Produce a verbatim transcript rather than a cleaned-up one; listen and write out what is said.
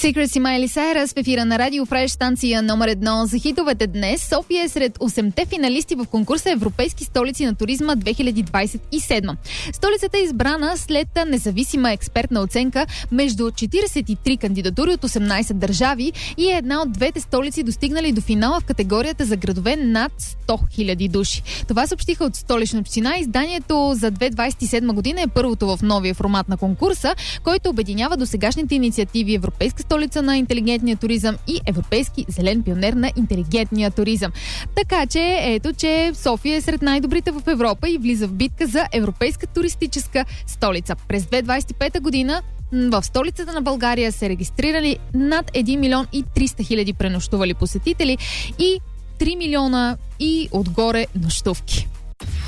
Secrets и Майли Сайръс в ефира на Радио Фреш, станция номер едно за хитовете днес. София е сред осемте финалисти в конкурса Европейски столици на туризма две хиляди двадесет и седма. Столицата е избрана след независима експертна оценка между четиридесет и три кандидатури от осемнадесет държави и е една от двете столици, достигнали до финала в категорията за градове над сто хиляди души. Това съобщиха от Столична община. Изданието за две хиляди двадесет и седма година е първото в новия формат на конкурса, който обединява досегашните инициативи Европейска столица на интелигентния туризъм и Европейски зелен пионер на интелигентния туризъм. Така че, ето, че София е сред най-добрите в Европа и влиза в битка за Европейска туристическа столица. През две хиляди двадесет и пета година в столицата на България се регистрирали над един милион и триста хиляди пренощували посетители и три милиона и отгоре нощувки.